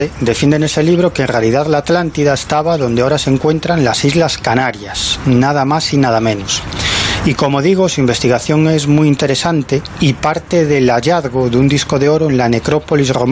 defiende en ese libro que en realidad la Atlántida estaba donde ahora se encuentran las Islas Canarias, nada más y nada menos. Y como digo, su investigación es muy interesante y parte del hallazgo de un disco de oro en la necrópolis romana